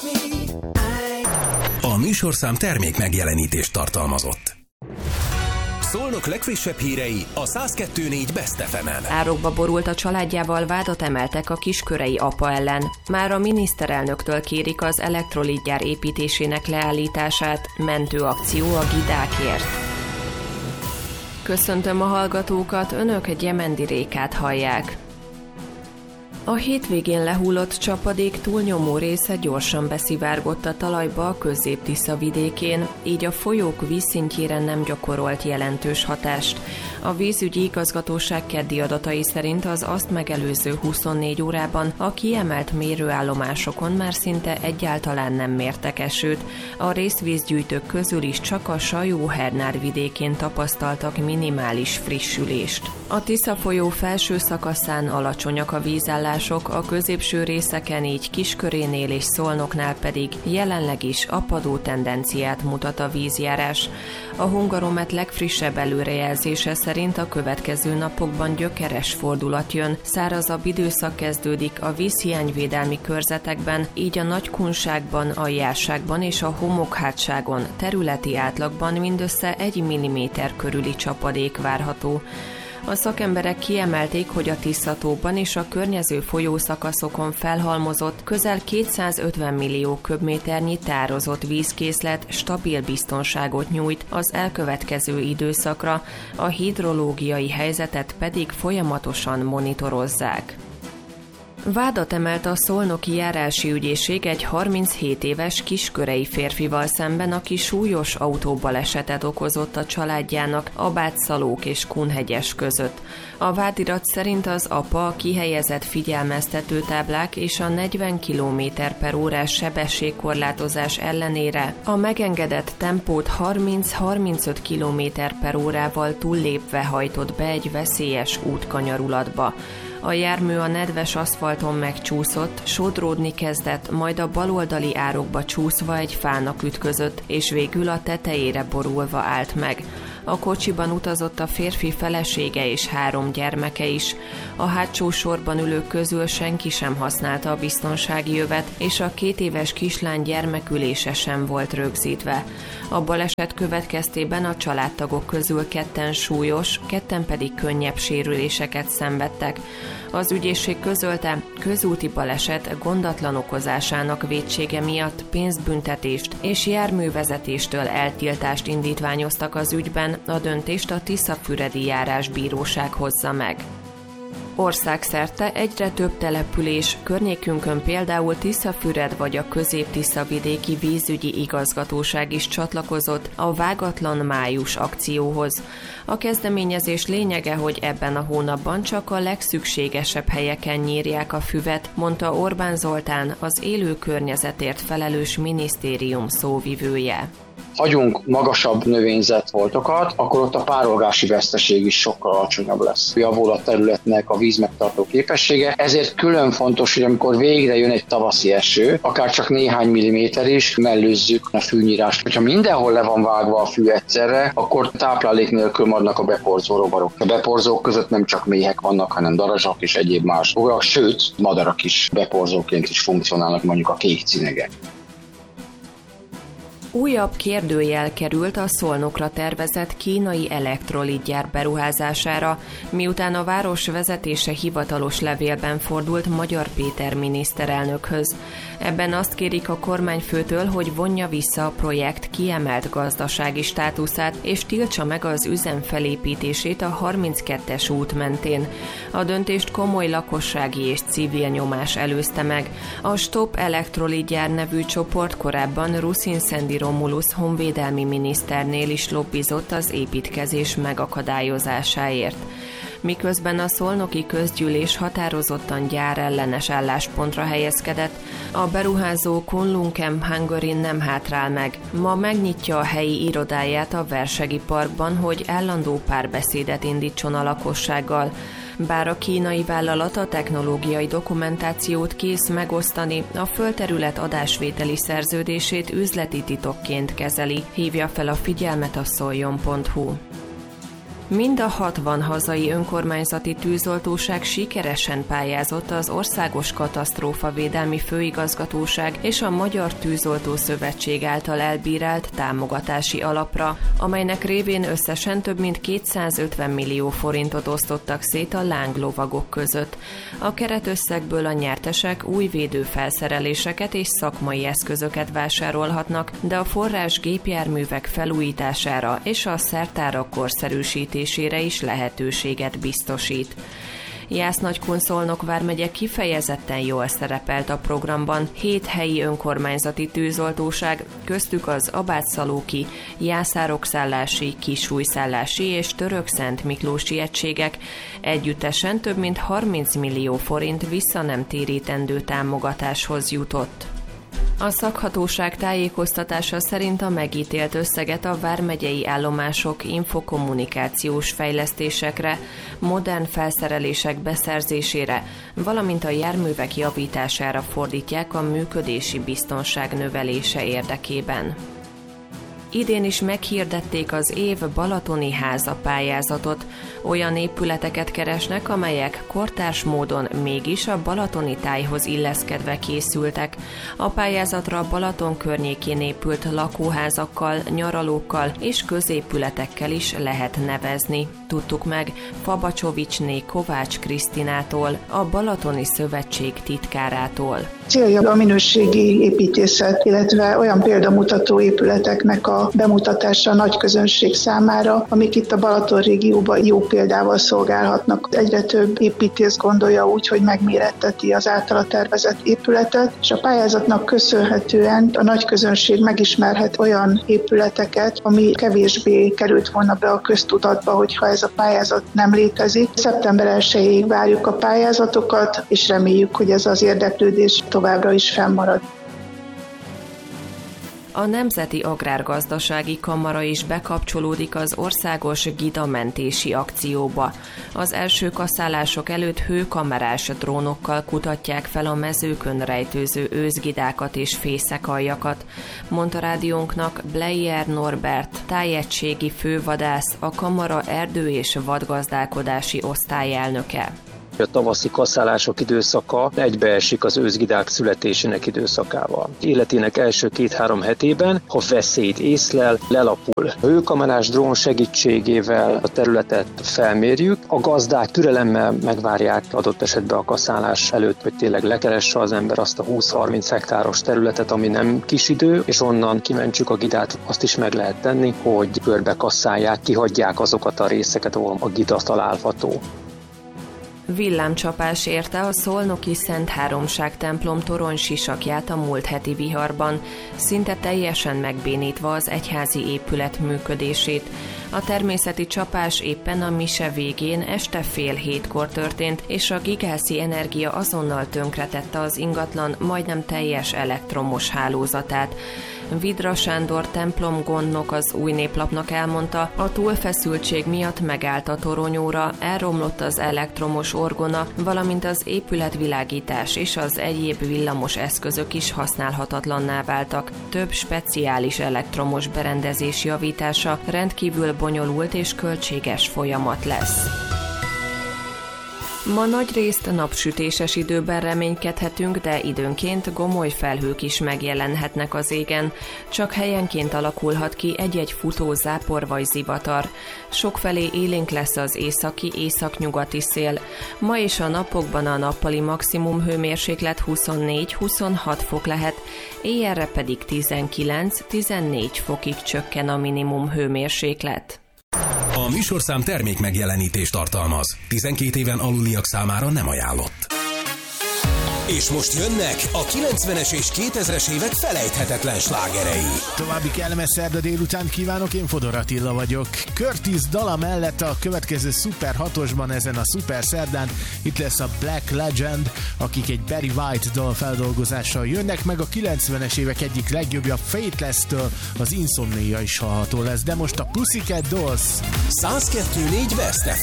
A műsorszám termék megjelenítést tartalmazott. Szolnok legfrissebb hírei a 102.4 Best FM-en. Árokba borult a családjával, vádat emeltek a kiskörei apa ellen. Már a miniszterelnöktől kérik az elektrolitgyár építésének leállítását, mentőakció a gidákért. Köszöntöm a hallgatókat, önök Gyemendi Rékát hallják. A hétvégén lehullott csapadék túlnyomó része gyorsan beszivárgott a talajba a Közép-Tisza vidékén, így a folyók vízszintjére nem gyakorolt jelentős hatást. A vízügyi igazgatóság keddi adatai szerint az azt megelőző 24 órában a kiemelt mérőállomásokon már szinte egyáltalán nem mértek esőt. A részvízgyűjtők közül is csak a Sajó-Hernár vidékén tapasztaltak minimális frissülést. A Tisza folyó felső szakaszán alacsonyak a vízállások, a középső részeken, így Kiskörénél és Szolnoknál pedig jelenleg is apadó tendenciát mutat a vízjárás. A Hungaromet legfrissebb előrejelzése szerint a következő napokban gyökeres fordulat jön, szárazabb időszak kezdődik a vízhiányvédelmi körzetekben, így a Nagykunságban, a Járságban és a Homokhátságon területi átlagban mindössze 1 mm körüli csapadék várható. A szakemberek kiemelték, hogy a Tisza-tóban és a környező folyószakaszokon felhalmozott közel 250 millió köbméternyi tározott vízkészlet stabil biztonságot nyújt az elkövetkező időszakra, a hidrológiai helyzetet pedig folyamatosan monitorozzák. Vádat emelt a Szolnoki Járási Ügyészség egy 37 éves kiskörei férfival szemben, aki súlyos autóbalesetet okozott a családjának Abátszalók és Kunhegyes között. A vádirat szerint az apa a kihelyezett figyelmeztetőtáblák és a 40 km/h sebességkorlátozás ellenére a megengedett tempót 30-35 km/h túllépve hajtott be egy veszélyes útkanyarulatba. A jármű a nedves aszfalton megcsúszott, sodródni kezdett, majd a baloldali árokba csúszva egy fának ütközött, és végül a tetejére borulva állt meg. A kocsiban utazott a férfi felesége és 3 gyermeke is. A hátsó sorban ülők közül senki sem használta a biztonsági övet, és a 2 éves kislány gyermekülése sem volt rögzítve. A baleset következtében a családtagok közül 2 súlyos, 2 pedig könnyebb sérüléseket szenvedtek. Az ügyészség közölte, közúti baleset gondatlan okozásának vétsége miatt pénzbüntetést és járművezetéstől eltiltást indítványoztak az ügyben, a döntést a Tiszafüredi Járásbíróság hozza meg. Országszerte egyre több település, környékünkön például Tiszafüred vagy a Közép-Tisza vidéki vízügyi igazgatóság is csatlakozott a Vágatlan május akcióhoz. A kezdeményezés lényege, hogy ebben a hónapban csak a legszükségesebb helyeken nyírják a füvet, mondta Orbán Zoltán, az élő környezetért felelős minisztérium szóvivője. Hagyunk magasabb növényzetfoltokat, akkor ott a párolgási veszteség is sokkal alacsonyabb lesz. Javul a területnek a vízmegtartó képessége, ezért külön fontos, hogy amikor végre jön egy tavaszi eső, akár csak néhány milliméter is, mellőzzük a fűnyírást. Hogyha mindenhol le van vágva a fű egyszerre, akkor táplálék nélkül maradnak a beporzó rovarok. A beporzók között nem csak méhek vannak, hanem darazsak és egyéb más bogarak, sőt, madarak is beporzóként is funkcionálnak, mondjuk a kék cinegek. Újabb kérdőjel került a Szolnokra tervezett kínai elektrolitgyár beruházására, miután a város vezetése hivatalos levélben fordult Magyar Péter miniszterelnökhöz. Ebben azt kérik a kormányfőtől, hogy vonja vissza a projekt kiemelt gazdasági státuszát, és tiltsa meg az üzem felépítését a 32-es út mentén. A döntést komoly lakossági és civil nyomás előzte meg. A Stop Elektrolitgyár nevű csoport korábban Rusin-Szendi Romulusz honvédelmi miniszternél is lobbizott az építkezés megakadályozásáért. Miközben a szolnoki közgyűlés határozottan gyárellenes álláspontra helyezkedett, a beruházó Kunlunkem Hungary nem hátrál meg. Ma megnyitja a helyi irodáját a Versegi Parkban, hogy állandó párbeszédet indítson a lakossággal. Bár a kínai vállalat a technológiai dokumentációt kész megosztani, a földterület adásvételi szerződését üzleti titokként kezeli, hívja fel a figyelmet a szoljon.hu. Mind a 60 hazai önkormányzati tűzoltóság sikeresen pályázott az Országos Katasztrófavédelmi Főigazgatóság és a Magyar Tűzoltó Szövetség által elbírált támogatási alapra, amelynek révén összesen több mint 250 millió forintot osztottak szét a lánglovagok között. A keretösszegből a nyertesek új védőfelszereléseket és szakmai eszközöket vásárolhatnak, de a forrás gépjárművek felújítására és a szertárak korszerűsítésére is lehetőséget biztosít. Jász-Nagykun-Szolnok vármegye kifejezetten jól szerepelt a programban. 7 helyi önkormányzati tűzoltóság, köztük az Abátszalóki, Jászárokszállási, Kisújszállási és Törökszent Miklósi egységek együttesen több mint 30 millió forint visszanemtérítendő támogatáshoz jutott. A szakhatóság tájékoztatása szerint a megítélt összeget a vármegyei állomások infokommunikációs fejlesztésekre, modern felszerelések beszerzésére, valamint a járművek javítására fordítják a működési biztonság növelése érdekében. Idén is meghirdették az év balatoni háza pályázatot. Olyan épületeket keresnek, amelyek kortárs módon mégis a balatoni tájhoz illeszkedve készültek. A pályázatra Balaton környékén épült lakóházakkal, nyaralókkal és középületekkel is lehet nevezni. Tudtuk meg Fabacsovicsné Kovács Krisztinától, a Balatoni Szövetség titkárától. Célja a minőségi építészet, illetve olyan példamutató épületeknek a bemutatása a nagy közönség számára, amik itt a Balaton régióban jó példával szolgálhatnak. Egyre több építész gondolja úgy, hogy megméretteti az általa tervezett épületet, és a pályázatnak köszönhetően a nagy közönség megismerhet olyan épületeket, ami kevésbé került volna be a köztudatba, hogyha ez a pályázat nem létezik. Szeptember 1-ig várjuk a pályázatokat, és reméljük, hogy ez az érdeklődés továbbra is fennmarad. A Nemzeti Agrárgazdasági Kamara is bekapcsolódik az országos gidamentési akcióba. Az első kaszálások előtt hőkamerás drónokkal kutatják fel a mezőkön rejtőző őszgidákat és fészekaljakat, mondta rádiónknak Bleier Norbert, tájegységi fővadász, a Kamara erdő- és vadgazdálkodási osztályelnöke. A tavaszi kaszálások időszaka egybeesik az őszgidák születésének időszakával. Életének első 2-3 hetében, ha veszélyt észlel, lelapul. A hőkamerás drón segítségével a területet felmérjük, a gazdák türelemmel megvárják adott esetben a kaszálás előtt, hogy tényleg lekeresse az ember azt a 20-30 hektáros területet, ami nem kis idő, és onnan kimentsük a gidát. Azt is meg lehet tenni, hogy körbe kasszálják, kihagyják azokat a részeket, ahol a gida található. Villámcsapás érte a szolnoki Szent Háromság templom toronysisakját a múlt heti viharban, szinte teljesen megbénítva az egyházi épület működését. A természeti csapás éppen a mise végén este 6:30 történt, és a Gigászi Energia azonnal tönkretette az ingatlan majdnem teljes elektromos hálózatát. Vidra Sándor templomgondnok az Új Néplapnak elmondta, a túlfeszültség miatt megállt a toronyóra, elromlott az elektromos orgona, valamint az épületvilágítás és az egyéb villamos eszközök is használhatatlanná váltak. Több speciális elektromos berendezés javítása rendkívül bonyolult és költséges folyamat lesz. Ma nagyrészt napsütéses időben reménykedhetünk, de időnként gomoly felhők is megjelenhetnek az égen. Csak helyenként alakulhat ki egy-egy futó zápor vagy zivatar. Sokfelé élénk lesz az északi-északnyugati szél. Ma és a napokban a nappali maximum hőmérséklet 24-26 fok lehet, éjjelre pedig 19-14 fokig csökken a minimum hőmérséklet. A műsorszám termék megjelenítést tartalmaz. 12 éven aluliak számára nem ajánlott. És most jönnek a 90-es és 2000-es évek felejthetetlen slágerei. További kellemes szerda délután kívánok, én Fodor Attila vagyok. Curtis dala mellett a következő Super 6-osban ezen a Super szerdán itt lesz a Black Legend, akik egy Barry White dal feldolgozással jönnek, meg a 90-es évek egyik legjobbja Faithless-től az Insomnia is hallható lesz, de most a Pussycat Dolls. 102.4 Best